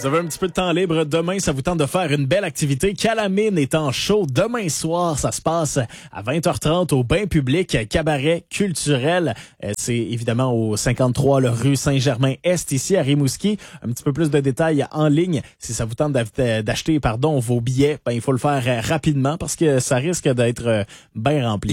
Vous avez un petit peu de temps libre. Demain, ça vous tente de faire une belle activité. Calamine est en show. Demain soir, ça se passe à 20h30 au Bain Public, cabaret culturel. C'est évidemment au 53 rue Saint-Germain-Est, ici à Rimouski. Un petit peu plus de détails en ligne. Si ça vous tente d'acheter vos billets, il faut le faire rapidement parce que ça risque d'être bien rempli.